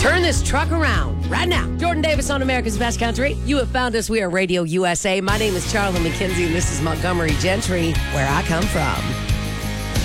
Turn this truck around right now. Jordan Davis on America's Best Country. You have found us. We are Radio USA. My name is Charlie McKenzie, and this is Montgomery Gentry, where I come from.